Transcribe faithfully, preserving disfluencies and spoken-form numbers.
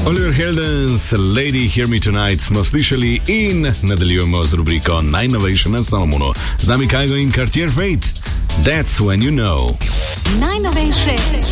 Oliver Heldens, Lady Hear Me Tonight smo slišali in nadaljujemo z rubriko najnovejše na Salomonu. Z nami Kajgo in Cartier Fate. That's when you know. Najnovejše